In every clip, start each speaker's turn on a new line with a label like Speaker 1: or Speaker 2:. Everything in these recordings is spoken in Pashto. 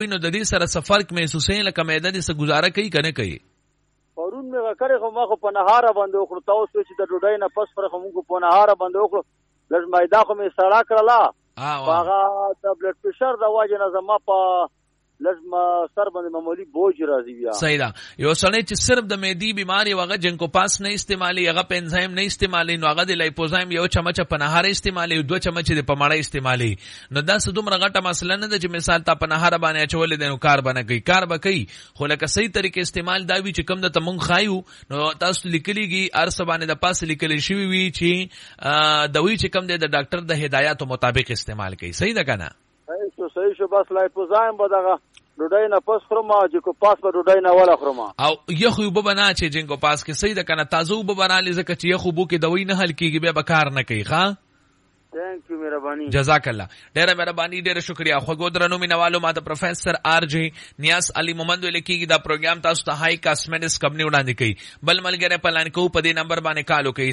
Speaker 1: نو د دې سره سفر کې محسوسې لکه معده دې څه گزاره کوي کنه کوي
Speaker 2: پرون مې کړې خو ما خو په نهاره باندې وکړو تاسو چې د ډوډۍ نه پس پر موږ په نهاره باندې وکړو لږ معده خو مې سړا کړله هغه د بلډ پريشر د وجه نه زما په لازم سر باندې معمولی بوج راځي بیا
Speaker 1: صحیح ده یو سړی چې صرف د معدې بیماری وغه جنکو پاس نه استعمالي هغه پنځایم نه استعمالي نو هغه د لایپوزایم یو چمچ په نهار استعمالي او 2 چمچ د پمړه استعمالي نو دا څه دومره غټه مسله نه ده چې مثال تا په نهار باندې چولې د نو کار باندې کوي کار به کوي خو لکه صحیح طریقې استعمال دا وی چې کم د تمون خایو نو تاسو لیکليږي ارس باندې د پاس لیکل شوی وی چې دوی چې کم د ډاکټر د هدایتو مطابق استعمال کوي صحیح ده کنه
Speaker 2: صحیح شو بس لایپوزایم به دغه ډوډۍ نه پس خورم چې کو پاس به ډوډۍ نه ولا خورم
Speaker 1: او یخو به بنا چې جنګو پاس کې صحیح ده کنه تازه به بنا لزکه چې یخو بو کې دوی نه حل کیږي به کار نه کوي ښا
Speaker 2: ثانک یو مهرباني
Speaker 1: جزاک الله ډېر مهرباني ډېر شکریا خو ګودرنو مینوالو ما د پروفیسر آر جی نیاز علي محمد لیکيږي دا پروګرام تاسو ته هاي کاسمیټکس کمپنی وړاندې کوي بل ملګری پلان کو په دې نمبر باندې کال وکړي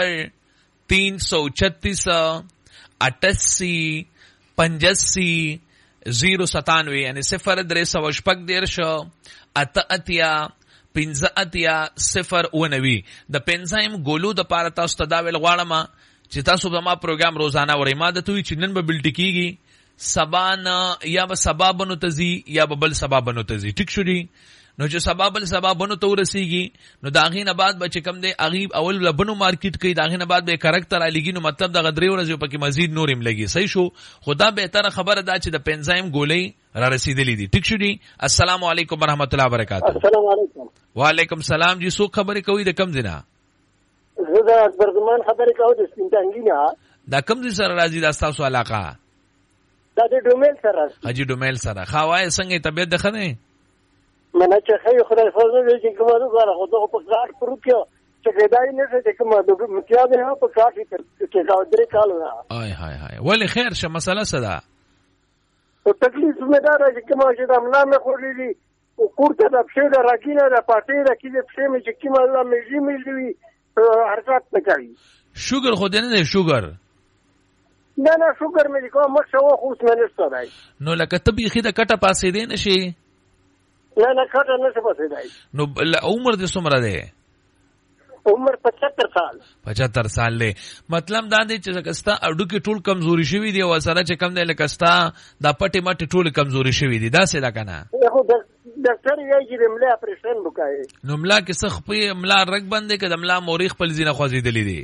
Speaker 1: 0336 یعنی 0 د پنځایم ګولو د پاره تاسو ته دا ویل غواړم چې تاسو به ما پروګرام روزانه ورې ما د توي چې نن به بل ټکیږي سبان یا به سبابونو تزي یا به بل سبابونو تزي ټیک شو دي نو چې سبابونو ته ورسیږي نو داغې نه بعد به چې کم دی اغیب اول لبنو مارکیټ کوي داغې نه بعد به کریکټر علیږي نو مطلب دغه 3 ورځې پکې مزید نورم لګي صحیح شو خدا به تر خبره دا چې د پنځایم ګولې را رسیدلې دي ټیک شو دي السلام علیکم ورحمت الله وبرکاته
Speaker 2: السلام علیکم
Speaker 1: وعلیکم السلام جی سو خبرې کوي د کم ځنا
Speaker 2: زه د اکبرزمان خبرې کوم د سپینټنګی نه
Speaker 1: دا کم ځای سره راځي دا تاسو علاقه
Speaker 2: دا د ډومل سره
Speaker 1: حاجی ډومل سره خواای څنګه طبيعت ده خنه
Speaker 2: منه چې خدای فضل دې چې کومه غواړه خو دغه په کار پرو کې چې کېدای نه چې کومه د متیا ده په کار کې دا درې کال نه
Speaker 1: آی هاي هاي ولې خیر شه مسله صدا
Speaker 2: او تکلیف مې دا چې کومه چې د املا مې خورلې او کوړه د پښې د راکینه د پاتې د کې د پښې مې چې کومه الله مې وی حرکت نه کوي
Speaker 1: شوګر خو دې نه شوګر
Speaker 2: نه شوګر مې کوم مخ شو خو څه نه ستای
Speaker 1: نو لکه طبي خې د کټه پاسې دې نشي
Speaker 2: نه کټه نه څه پاسې دی
Speaker 1: نو عمر دې څومره ده
Speaker 2: عمر 75
Speaker 1: سال له مطلب دا دی چې کستا اډو کې ټول کمزوري شوی دی او سره چې کم دی لکستا د پټي مټ ټول کمزوري شوی دی دا څه دا کنه
Speaker 2: خو ډاکټر یې چې ملا اپریشن وکړي
Speaker 1: نو ملا کې سخ په ملا رګ باندې کې د ملا موريخ په لزینه خوځېدلې دي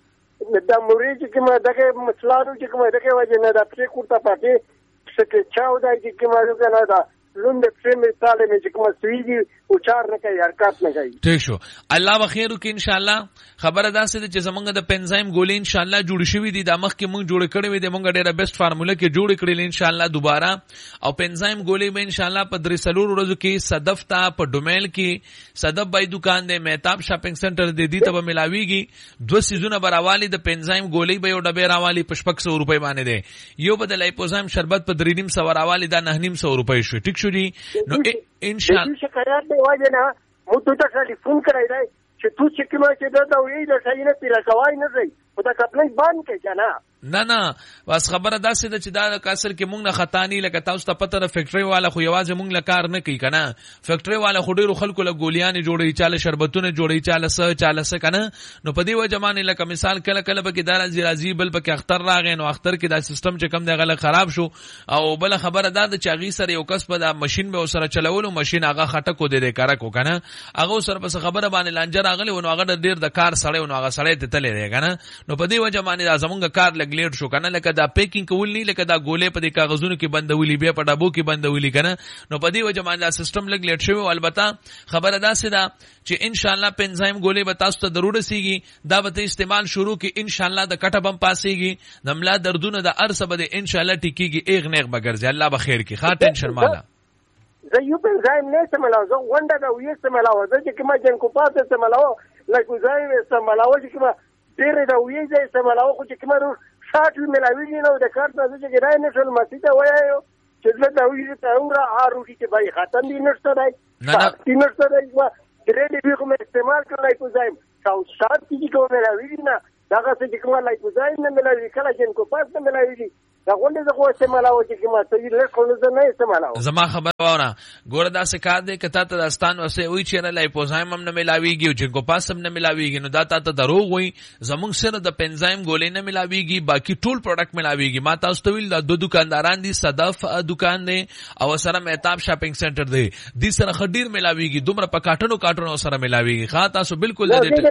Speaker 2: دا موريخ چې کومه دغه مسلارو چې کومه دغه وجه نه دا پرې کوټه پاتې څه چاو دی چې کومه نه دا لوند په مثال می چې کوم سویږي او چار نه کوي حرکت نه کوي
Speaker 1: ٹھیک شو الله بخیر وکي ان شاء الله خبره ده چې زمونږ د پنځایم ګولې ان شاء الله جوړ شوی دي د مخ کې مونږ جوړ کړی وي د مونږ ډیره بیسټ فارموله کې جوړ کړی ان شاء الله دوباره او پنځایم ګولې به ان شاء الله په 3 ورځو کې صدف تا په ډومل کې صدف بای دکان دی مهتاب شاپینګ سنټر دی دې ته به ملاويږي 2 سيزونه براوالي د پنځایم ګولې به یو ډبه راوالي په 600 روپۍ باندې دی یو بدل لایپوزایم شربت په 3.5 راوالي دا 900 روپۍ شو ټیک شو دي نو ان شاء الله
Speaker 2: شکایت دی واجه نه مو ته ټلیفون کړی دی چې تو چې کومه چې دا وی د شاینه پیرا کوي نه دی خو دا کپلې باندې کې کنه
Speaker 1: نه بس خبره داسې ده چې دا کاسر کې مونږ نه خطانی لکه تاسو ته پته ده فیکټری والا خو یوازې مونږ له کار نه کوي کنه فیکټری والا خو ډیرو خلکو له ګولیان جوړي چاله شربتونه جوړي چاله څه کنه نو په دې وجه باندې لکه مثال کله به کې دار زیرازی بل په کې اختر راغی نو اختر کې دا سیستم چې کم دی غل خراب شو او بل خبره ده چې اغي سره یو کس په دا ماشين به سره چلولو ماشين هغه خټه کو دې کار کو کنه هغه سره په خبره باندې لانجر اغلی نو هغه ډیر د کار سړی نو هغه سړی ته تللی دی کنه نو په دې وجه باندې زمونږ کار لګلیټ شو کنه لکه دا پیکینګ کول نه لکه دا ګولې په دې کاغذونو کې بندولې بیا په ډبو کې بندولې کنه نو په دې وجه باندې سیستم لګلیټ شوی البته خبره ده سدا چې ان شاء الله پنځایم ګولې به تاسو ته ضرورت سیږي دا به استعمال شروع کې ان شاء الله د کټه بم پاسيږي د ملا دردونه د ارسه به ان شاء الله ټیکيږي ایغ نیغ بغرځي الله بخیر کی خاطر ټینشن مالا
Speaker 2: زه یو پنځایم نه سملاو زه ونده دا وې سملاو زه چې کومه جن کو پاتې سملاو لکه زایم سملاو چې کومه ډېر دا وې زې سملاو خو چې کومه شاټ ملاوي نه د کار څه چې ګرای نه شول مسیته وایو چې دا وې ته اورا اروټي چې بای ختم دي نشته دی نه نشته دی درې دې کوم استعمال کړای په ځایم او شاټ چې کوم ملاوي نه دا څه چې کومه لای په ځایم نه ملاوي کله جن کو پاس نه ملاوي دا غونډې زه خو استعمالوه چې کومه صحیح لټ خو زه نه استعمالوه.
Speaker 1: زما خبره واوره ګوره داسې کار دی که تا ته داستان وسې وایي چې نه لایپوزایم هم نه ملاویږي او جینکوپاس هم نه ملاویږي نو دا تا ته دروغ وایي. زمونږ صرف د پنزایم ګولې نه ملاویږي باقي ټول پروډکټ ملاویږي. ما تاسو ته ویل دا دو دکانداران دي صدف دکان دی او سره مهتاب شاپینګ سنټر دی دې سره ښه ډېر ملاویږي دومره په کاټونو سره ملاویږي. ښه تاسو بالکل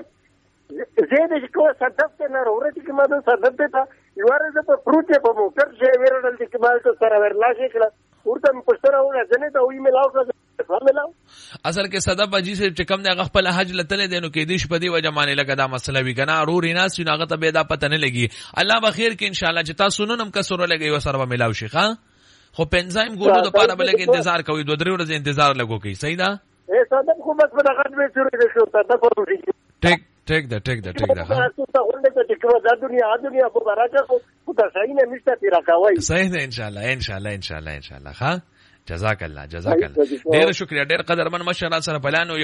Speaker 2: زه د کومه صدف ته نه وروره چې کومه د صدف ته یواره زه په پروت په موټر چې ویرل چې کومه سره ورلا شي کړه ورته په سره وره ځنه ته وی ملاو
Speaker 1: اصل کې صدف اجي سے چې کوم د خپل حج لته دینو کې دیش په دی وجه باندې لګا دا مسله وی کنه ورور ناس نو هغه ته به دا پته نه لګي. الله بخیر کې ان شاء الله چې تاسو نن هم کسره لګي و سره ملاو شي. ښا خو پنزایم ګولو د پاره بلګ انتظار کوي 2-3 ورځې انتظار لګو کوي. صحیح ده
Speaker 2: اے صدف خو بس په غټ به شروع شو صدف ورو
Speaker 1: ټیک ده
Speaker 2: تاسو ته غونډه ته ټیکو دا دنیا په برکت خو دا صحیح نه نشته پیرا کوي.
Speaker 1: صحیح ده ان شاء الله. ها جزاک الله ډیر شکریہ ډیر قدرمن مشر سره پلانو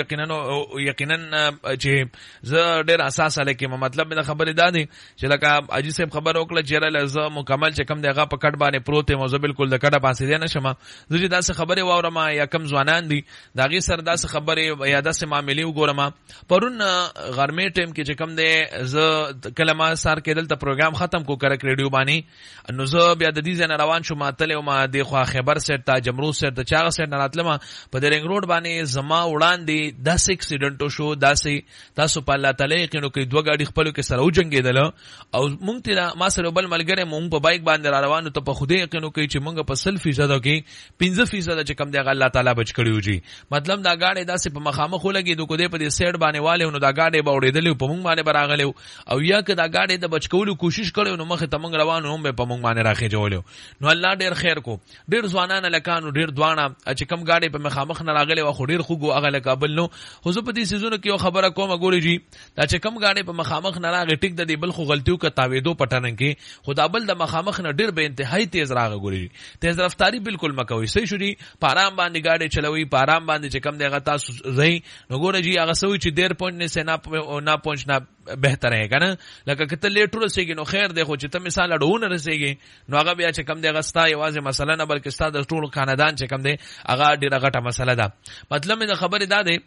Speaker 1: یقینا چې زه ډیر اساس علیکم مطلب د خبرې دادی چې لکه اجي صاحب خبر وکړه چې لازم مکمل چې کم دغه په کټ باندې پروت موضوع بالکل د کټه پاسې دی نشم زه چې داسې خبرې واورم یا کم ځوانان دي داغي سره داسې خبرې یا داسې معاملې وګورم. پرون غرمې ټیم کې چې کم دی زه کلمه سار کېدل ته پروګرام ختم کو کرک ریډیو باندې نو زه بیا د دې ځای روان شوم اتل او ما د خو خبر سره تا جمرو سره د چاغ سره راتلم په د رنګ روډ باندې زما وړاندې داسې اکسیډنټ شو داسې تاسو په الله تعالی یقینو کې دوه گاډي خپل کې سره وجنګیدل او مونږ ته ما سره بل ملګری مونږ په بایک باندې را روانو ته په خوده یقینو کې چې مونږ په 100% کې 15% چې کم دی الله تعالی بچ کړیو جی مطلب دا گاډي داسې په مخامخ ولګي دوی کو دې په دې سایډ باندې والو نو دا گاډي باوړېدل په مونږ باندې براغلو او یا که دا گاډي د بچ کولو کوشش کړو نو مخه ته مونږ روانو هم په مونږ باندې راخې جوړو نو الله ډیر خیر کو ډیر ځوانان لکانو ډیر دوانه چې کم گاډي په مخامخ نه راغلي او ډیر خوګو هغه لکابل نو خو زه په دې سيزونو کې خبره کوم ګوري جی دا چې کم گاډي په مخامخ نه راغی ټیک د دې بل خو غلطیو کا تاویدو پټنن کې خدا بل د مخامخ نه ډیر به انتهایی تیز راغی ګوري تیز رفتاری بالکل مکوي صحیح شو دي پارام باندې گاډي چلوي پارام باندې چې کم دیغه تاسو زئی نو ګوري جی هغه سوي چې ډیر پوینټ نه سینا نه پہنچنا بهتر ہے کنه لکه کته لیټ رسېږي نو خیر دی خو چې ته مثال اډونه رسېږي نو هغه بیا چې کم دی غستا یوازې مثلا نه بلکې ستا د ټول خاندان چې کم دی هغه ډیره غټه مسله ده. مطلب د خبرې دا دی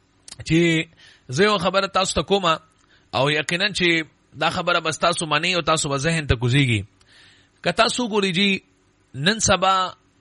Speaker 1: چې زه یو خبره تاسو ته کوم او یقینا چې دا خبره بس تاسو مانی او تاسو په ذهن ته کوزيږي که تاسو ګوري جی نن سبا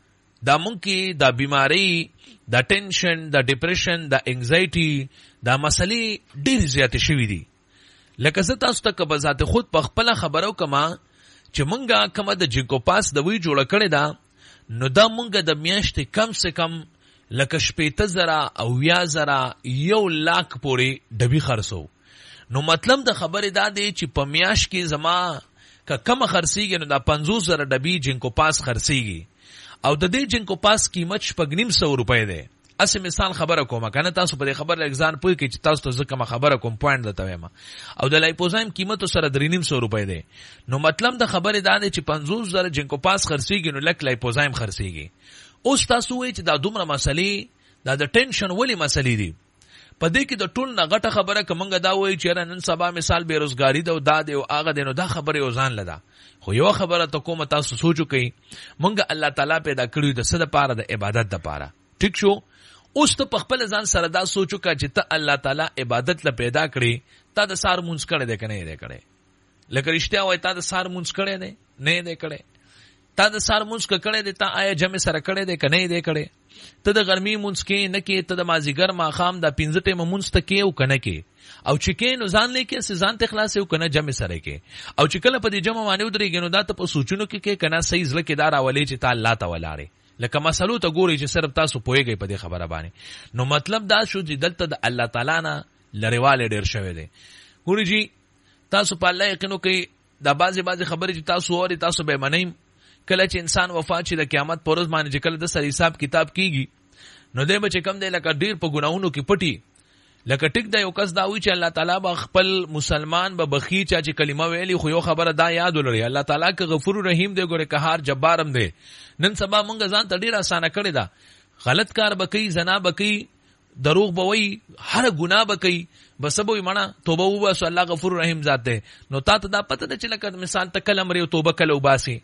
Speaker 1: دا مونږ دا بیماری دا ټینشن دا ډیپریشن دا انگزایټي دا مسلې ډېر زیات شوې دي لکه زه تاسو ته په ذات خود په خپل خبرو کما چې مونږه کومه د جینکوپاس د وی جوړ کړی دا نو دا مونږه د میاشتې کم سے کم لکه 15,000 او 10,000 1,00,000 پورې ډبي خرڅو. نو مطلب د خبرې دا دی چې په میاشت کې زما که کم خرڅيږي نو دا 50,000 ډبي جینکوپاس خرڅيږي او د دې جینکوپاس قیمت 950 روپۍ دی. اسه مثال خبره کوم کنه تاسو په دې خبر اگزان پوي کې چې تاسو ته ځکه خبره کوم پوینټ دته وایم او د لایپوزایم قیمت سره 350 روپۍ دی. نو مطلب د خبره دا دی چې 50,000 جینکوپاس خرڅيږي نو لک لایپوزایم خرڅيږي. اوس تاسو وایي چې دا دومره مسلې دا د ټینشن ولی مسلې دي په دې کې د ټول نه غټه خبره کومه دا وایي چې نن سبا مثال بیروزګاری دا او دا دی او هغه دی نو دا خبره یو ځان لدا خو یو خبره ته کوم تاسو سوچو کوي مونږ الله تعالی پیدا کړیو د صد پاره د عبادت د پاره ټیک شو. اوس ته خپل ځان سره دا سوچو کا چې ته الله تعالی عبادت ل پیدا کړی تا د سار مونږ کړه دې کنه دې کړه لکه رښتیا وای تا د سار مونږ کړه دې نه دې کړه تا د سار مونږ کړه دې تا آیا جمع سره کړه دې کنه دې کړه ته د ګرمي مونږ کې نه کې ته د مازیګر ماخام د 15 ټیم مونږ ته کې او کنه کې او چې کې نو ځان لیکې ځان ته خلاص او کنه جمع سره کې او چې کله په دې جمع باندې ودرېږي نو دا ته په سوچونو کې کنه صحیح ځل کې دار اولې چې تعالی الله تعالی لکه مسلو ته ګوري چې صرف تاسو پوهیږئ په دې خبره باندې نو مطلب دا شو چې دلته د الله تعالی نه لریواله ډیر شوی دی. ګوري جی تاسو په الله یقینو کې دا بازي خبرې چې تاسو اوري تاسو به منئ کله چې انسان وفات شي د قیامت پر ورځ باندې کله د سر حساب کتاب کیږي نو دې بچ کم دی لکه ډیر په ګناہوں کې پټي لکه ټیک دا یو کس دا وی چې الله تعالی به خپل مسلمان به بخي چې کلمه ویلي خو یو خبره دا یاد ولري الله تعالی که غفور رحیم دی ګوره قهار جبارم دی. نن سبا مونږ ځان ته ډیر اسانه کړی دا غلط کار بکئی زنا بکئی دروغ بوي هر ګناه بکئی بسبوي مړه توبه وباسو الله غفور رحیم ذات دی. نو تا ته دا پته نه چې لکه مثال ته کلم لري توبه کله وباسي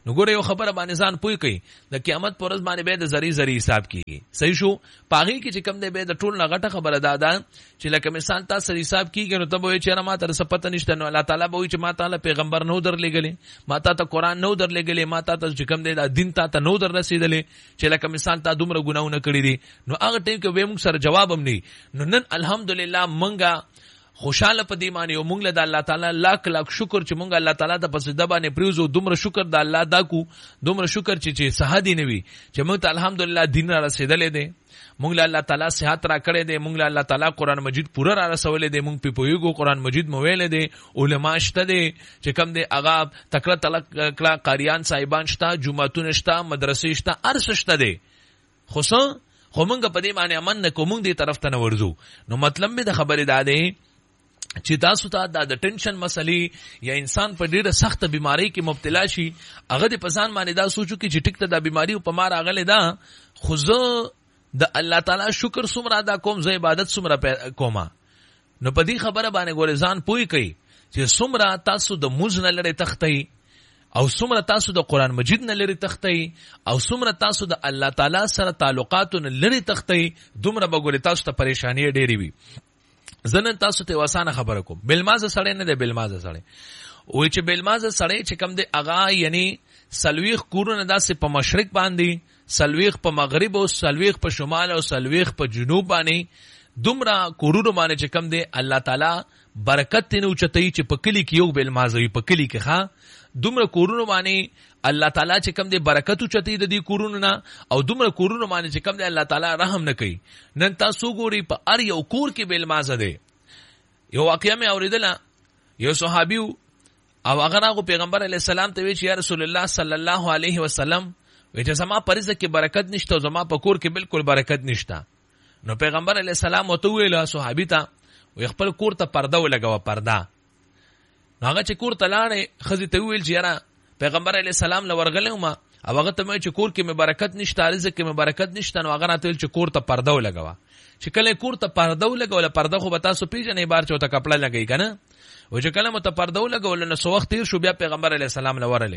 Speaker 1: نو ګوره یو خبره باندې ځان پوي کوي د قیامت پر ورځ باندې به د زری حساب کیږي صحیح شو پاغي کې چې کم دی به د ټول نه غټه خبره ده چې لکه مثال تاسو حساب کیږي نو ته به چې ما تر څه پته نشته نو الله تعالی به چې ما تعالی پیغمبر نو درلېګلې ما ته قرآن نو درلېګلې ما ته چې کم دی د دین ته نو در رسیدلې چې لکه مثال تا دومره ګناونه کړی دي نو هغه ټیم کې به موږ سره جواب هم نه نو نن الحمدلله منګه خوشاله په دې معنی او مونږ له الله تعالی لاک لاک شکر چې مونږ الله تعالی ته پس د باندې پریوزو دومره شکر د الله دا کو دومره شکر چې صحادي نه وي چې مونږ ته الحمدلله دین را رسیدلې دي مونږ له الله تعالی صحت را کړې دي مونږ له الله تعالی قران مجید پورا را رسولې دي مونږ په پویګو قران مجید مو ویلې دي علما شته دي چې کم دي اغا تکړه تلک قاریان صاحبان شته جمعتون شته مدرسې شته ارس شته دي خو مونږ په دې معنی امن نه کوم دې طرف ته نه ورځو نو مطلب مې د خبرې ده چې تاسو ته د ټینشن مسلې یا انسان په ډیره سخت بیماری کې مبتلا شي هغه د پسان باندې دا سوچو کې چې ټیک ته د بیماری په مار اغله ده خو زه د الله تعالی شکر څومره ادا کوم زه عبادت څومره کومه نو په دې خبره باندې ګورې ځان پوي کوي چې څومره تاسو د موز نه لري تختی او څومره تاسو د قران مجید نه لري تختی او څومره تاسو د الله تعالی سره تعلقات نه لري تختی دومره به ګورې تاسو ته پریشانی ډېری وي زنن تاسو ته وسانه خبره کوم بلمازه سړی نه دی بلمازه سړی وای چې بلمازه سړی چې کم دی اغا یعنی سلويخ کورونه داسې په مشرق باندې سلويخ په مغرب او سلويخ په شمال او سلويخ په جنوب باندې دومره کورونه باندې چې کم دی الله تعالی برکت نه اوچتای چې په کلی کې یو بلمازه وي په کلی کې ها دومره کورونه باندې الله تعالی چې کم دی برکت اوچتای د دې کورونو نه او دومره کورونه باندې چې کم دی الله تعالی رحم نه کوي نن تاسو ګوري په ار یو کور کې بلمازه دی یو واقعیا مې اوریدله یو صحابي او هغه راغو پیغمبر علی السلام ته وی چې یا رسول الله صلی الله علیه وسلم وی چې زما پرزه کې برکت نشته زما په کور کې بالکل برکت نشته نو پیغمبر علی السلام وته ویل صحابي ته وی خپل کور ته پرده ولګاوه پرده نو هغه چې کور ته لاړې خزي ته ویل چې یاره پیغمبر علی السلام لورغلې ما او هغه ته چې کور کې مې برکت نشته رزق کې مې برکت نشته نو هغه راته ویل چې کور ته پرده ولګاوه چې کله کور ته پرده ولګول پرده خو به تاسو پیژنې بار چوته کپڑا لګی کنه و چې کله مت پرده ولګول نو سو وخت تیر شو بیا پیغمبر علی السلام لورلې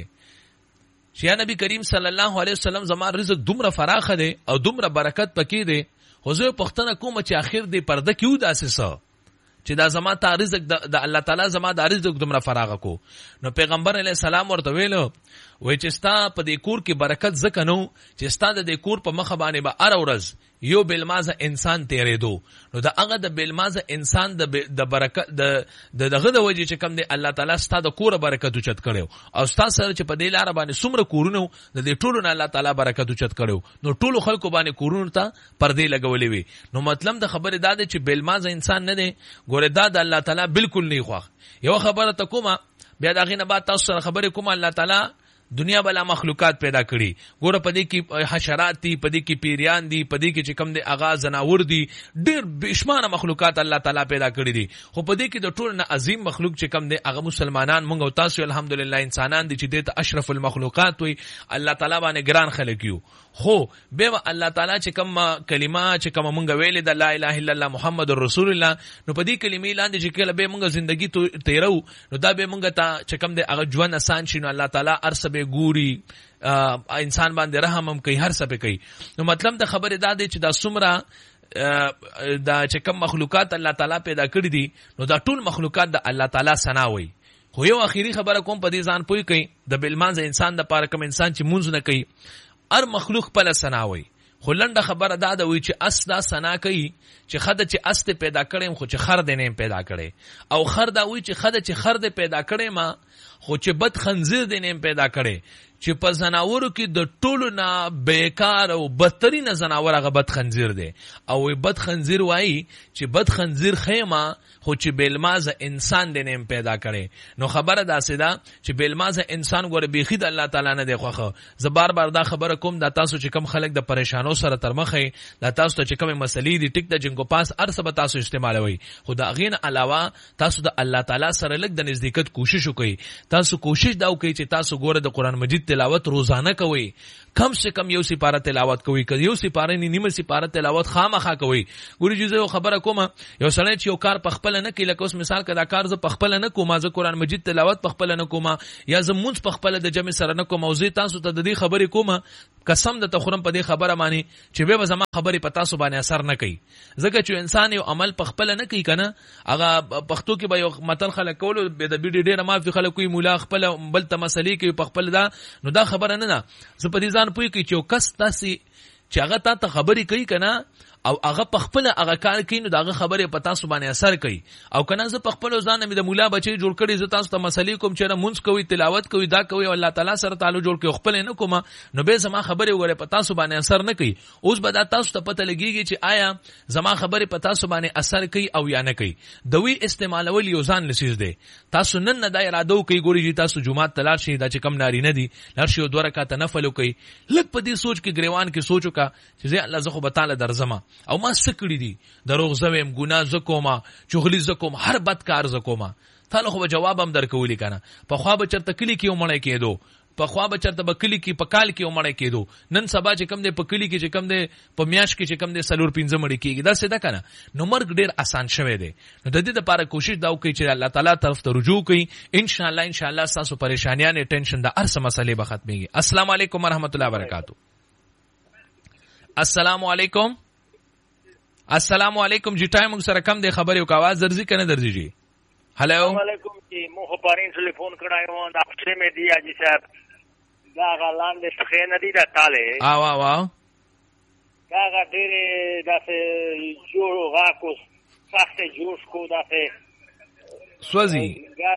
Speaker 1: چې نبی کریم صلی الله علیه وسلم زما رزق دومره فراخ دی او دومره برکت پکې دی خو زه پښتنه کوم چې اخر دی پرده کیو داسې چې دا زما ته رزق د الله تعالی زما د رزق دومره فراغ کو نو پیغمبر علی السلام ورته ویلو وای چې ستا په دې کور کې برکت زکه نو چې ستا د دې کور په مخ باندې به ار ورځ یو بلمازه انسان تیرې دو نو دا هغه د بلمازه انسان د برکت دغه د وجه چې کم دی الله تعالی ستا د کور برکت اوچت کړو او ستا سره چې په دې لار باندې څومره کورونه د دې ټولو نه الله تعالی برکت اوچت کړو نو ټولو خلکو باندې کورونه ته پردې لګولې وي نو مطلب د خبره دا ده چې بلمازه انسان نه دی ګوره دا د الله تعالی بالکل نه خوښ یو خبره ته کومه بیا دا غینه بعد تاسو سره خبره کوم الله تعالی دنیا بلا مخلوقات پیدا کړي ګوره پدې کې حشرات دي پدې کې پیریان دي پدې کې چې کم دي اغاز زناور دي ډېر بشمار مخلوقات الله تعالی پیدا کړي دي خو پدې کې د ټول نه عظیم مخلوق چې کم دي هغه مسلمانان مونږ او تاسو الحمدلله انسانان دي چې د اشرف المخلوقات وي الله تعالی باندې ګران خلک یو خو به الله تعالی چې کوم کلمه چې کوم مونږ ویلې د لا اله الا الله محمد رسول الله نو په دې کلمې لاندې چې کله به مونږ ژوندۍ تیرو نو دا به مونږ ته چې کوم د هغه ژوند آسان شي نو الله تعالی ارسه به ګوري انسان باندې رحم هم کوي هر څه به کوي نو مطلب د خبره دا دی چې دا څومره دا چې کوم مخلوقات الله تعالی پیدا کړی دي نو دا ټول مخلوقات د الله تعالی ثنا وي خو یو اخیری خبره کوم په دې ځان پوي کوي د بلمانځ انسان د پاره کوم انسان چې مونږ نه کوي ار مخلوق په لسناوي خو لنډه خبره دا وي چې اس دا سنا کوي چې خد چې اس ته پیدا کړم خو چې خر دې نه پیدا کړي او خر دا وي چې خد چې خر دې پیدا کړي ما خو چې بد خنزیر دې نه پیدا کړي چې په زناورو کې د ټولو نه بیکار او بدترین زناور هغه بد خنزیر دی او بد خنزیر وایي چې بد خنزیر خیمه خو چې بیلمازه انسان دې نه پیدا کړي نو خبره داسې ده چې بیلمازه انسان ګوره بیخي د الله تعالی نه دی خوخه زه بار بار دا خبره کوم دا تاسو چې کم خلک د پریشانو سره تر مخه دا تاسو ته چې کوم مسلې دي ټیک د جنگو پاس ارسه تاسو استعمالوي خو دا غین علاوه تاسو د الله تعالی سره لګ د نزدېکت کوشش وکړئ تاسو کوشش دا وکړئ چې تاسو ګوره د قران مجید تلاوت روزانه کوي کم سے کم یو سپاره تلاوت کوي که یو سپاره نیمه سپاره تلاوت خامخا کوي ګوري چې زه خبره کوم یو سړی چې یو کار پخپل نه کوي لکه اوس مثال کدا کار زه پخپل نه کوم زه قران مجید تلاوت پخپل نه کوم یا زه مونږ پخپل د جمع سره نه کوم موضوع تاسو ته د دې خبرې کوم قسم د تخرم په دې خبره مانی چې به زما خبرې پتا سو باندې اثر نه کوي ځکه چې انسان یو عمل پخپل نه کوي کنه هغه پښتو کې به یو متل خلک کولو به د بیډي ډیره مافي خلک کوي مولا خپل بل ته مسلې کوي پخپل دا نو دا خبره نه زه په دې ځان پوي کې چې یو کس تاسو چې هغه ته خبرې کوي کنه او هغه پخپل هغه کار کوي نو داغه خبره پتا سو باندې اثر کوي او کنه زه پخپل ځان مې د مولا بچي جوړ کړی زه تاسو ته مسلې کوم چې مونږ کوي تلاوت کوي دا کوي الله تعالی سره تعلق جوړ کوي خپل نه کوم نو به زما خبره وګوره پتا سو باندې اثر نه کوي اوس به دا تاسو ته پته لګيږي چې آیا زما خبره پتا سو باندې اثر کوي او یا نه کوي دوی استعمالول یو ځان لسیز دی تاسو نن نه دا اراده کوي ګوري چې تاسو جمعه تلار شي دا چې کم ناری نه دي لار شي دوه رکعات نفل کوي لږ په دې سوچ کې گریوان کې سوچو کا چې الله زه خو به تعالی درځم او ما سکړي دي دروغ زویم ګناه زکوما چغلی زکوم هر بد کار زکوما تعالی خو جواب هم درکولی کنه په خوا به چرته کلی کې ومړی کېدو په خوا به چرته بکلی کې په کال کې ومړی کېدو نن سبا چې کم دی په کلی کې چې کم دی په میاش کې چې کم دی سلور 15 مړی کېږي دا څه ده کنه نو مرګ ډیر آسان شوی دی نو د دې لپاره کوشش دا وکړئ چې الله تعالی طرف ته رجوع کړئ ان شاء الله تاسو پریشانیاں ټینشن د هر څه مسلې به ختميږي السلام علیکم ورحمت الله وبرکاتہ السلام علیکم السلام علیکم جی ټایم سره کم دی خبرې او आवाज درځي کنه درځي جی هلو
Speaker 3: السلام علیکم جی مو خو پارین ټلیفون کړایو دا اپچې مې دی اجي صاحب دا غلان د څخه نه دی دا تاله
Speaker 1: وا
Speaker 3: دا ډېر داسې جوړ غاکو سخت جوش کو داسې
Speaker 1: سوځي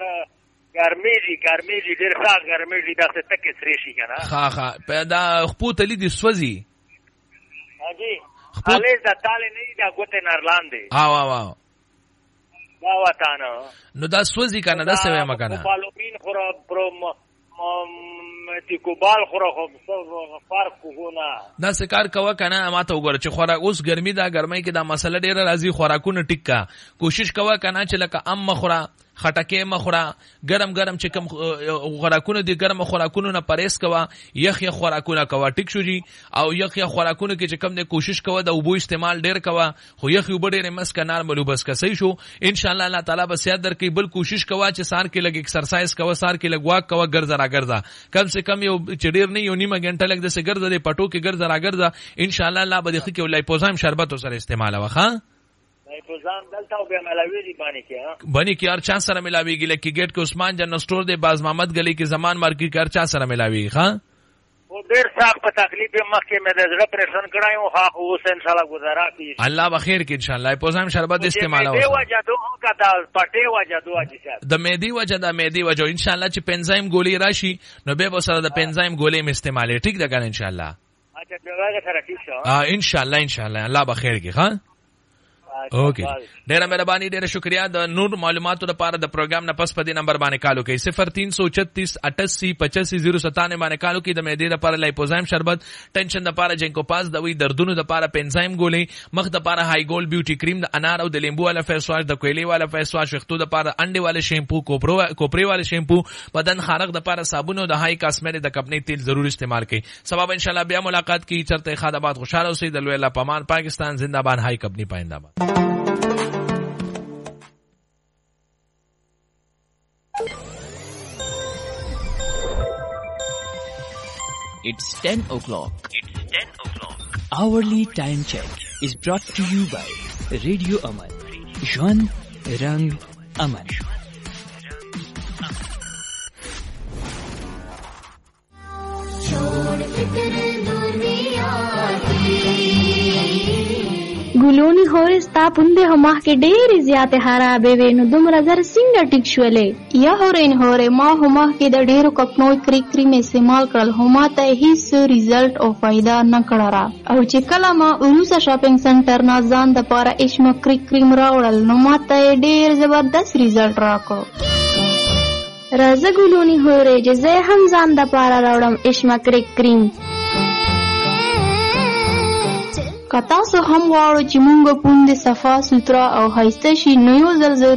Speaker 3: ګرمي ډېر سخت ګرمي داسې تکې سري شي کنه
Speaker 1: ها پیدا خپو تلی دی سوځي
Speaker 3: اجي خپل د تاله نه دی دا ګوته نرلاندې
Speaker 1: وا
Speaker 3: دا وطن
Speaker 1: نو دا سوځي کنه دا څه وایم کنه
Speaker 3: بالومین خورا پروم تیکوبال خورا خو فرق کوونه
Speaker 1: دا څه کار کوه کنه ما ته وګوره چې خوراک اوس ګرمي دا ګرمۍ کې دا مسله ډیره راځي خوراکونه ټیکا کوشش کوه کنه چې لکه مخوره خټکه مخوره ګرم چې کوم خوراکونه دي ګرم خوراکونه نه پرهیز کوه یخ خوراکونه کوه ټیک شو جی او یخ خوراکونه کې چې کوم نه کوشش کوه د اوبو استعمال ډیر کوه خو یخ وب ډیر مسک نارمل وبس کا صحیح شو ان شاء الله الله تعالی به سیادت درکې بل کوشش کوه چې سار کې لګ ایکسرسایز کوه سار کې لګ واک کوه ګرځا کم سے کم یو چډیر نه یو نیمه غنټه لګ د سګرځ د پټو کې ګرځا ان شاء الله الله به دې کې لایپوزام شربت سره استعمال وخا
Speaker 3: لایپوزام دلته او به ملاوی
Speaker 1: بنی کې هر چا سره ملاویږي لکه گیټ کې عثمان جن سٹور دی باز محمد گلی کې زمان مارکیټ کې هر چا سره ملاویږي ها
Speaker 3: او ډیر سخت په تکلیف مخکې مې د زړه پریشان کړایو ها اوس ان شاء الله گزارا کی
Speaker 1: الله بخیر کې ان شاء الله پوزام شربت استعمال
Speaker 3: او دی وجه دوه کتا پټه وجه دوه چې
Speaker 1: د مېدی وجه ان شاء الله چې پنزایم ګولې راشي نو به سره د پنزایم ګولې م استعمالې ټیک ده کنه ان شاء الله
Speaker 3: اچھا دغه سره ټیک شو
Speaker 1: ان شاء الله الله بخیر کې ها اوکے ډیره مهرباني ډیره شکریا د نور معلوماتو لپاره د پروګرام نه پس په دې نمبر باندې کالو کوي 0336 88 85 097 باندې کالو کوي د مېدې لپاره لایپوزایم شربت ټینشن لپاره جنکو پاس دوی دردونو لپاره پنزایم ګولې مخ لپاره های ګول بیوټي کریم د انار او د لیمبو والا فیس واش د کویلی والا فیس واش وختو لپاره انډي والا شیمپو کوپری والا شیمپو بدن خارق لپاره صابون او د های کاسمیټک د کپنی تیل ضرور استعمال کړئ سبب ان شاء الله بیا ملاقات کی چرته خادمات خوشاله اوسئ د لوی الله پامان پاکستان زنده باد های کپنی پاینده
Speaker 4: It's 10 o'clock. Hourly time check is brought to you by Radio Aman. Juan Rang Aman.
Speaker 5: ګلونی هورې ستا پوندې هماح کې ډېرې زیاتې خرابې وې نو دومره زر څنګه ټیک شولې یا هورې ما هماح کې د ډېرو کپنو کریم استعمال کړل خو ما ته هیڅ ریزلټ او فایده نه کړه را او چې کله ما وروسته شاپینګ سنټر نه ځان دپاره اشما کریم راوړل نو ما ته یې ډېر زبردست ریزلټ راکړو راځه ګلونی هورې چې زه هم ځان دپاره راوړم اشما کریم که تاسو هم غواړو چې مونږ پوندې صفا سوتره او ښایسته شي نو یو ځل ضرور